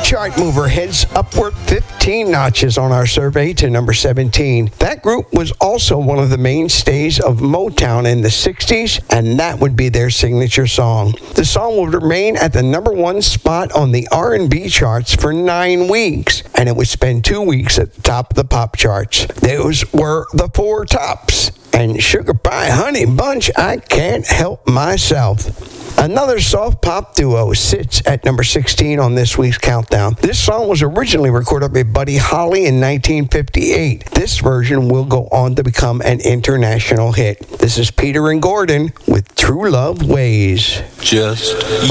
chart mover heads upward 15 notches on our survey to number 17. That group was also one of the mainstays of Motown in the 60s, and that would be their signature song. The song would remain at the number one spot on the R&B charts for 9 weeks, and it would spend 2 weeks at the top of the pop charts. Those were the Four Tops. And Sugar Pie Honey Bunch, I Can't Help Myself. Another soft pop duo sits at number 16 on this week's countdown. This song was originally recorded by Buddy Holly in 1958. This version will go on to become an international hit. This is Peter and Gordon with True Love Ways. Just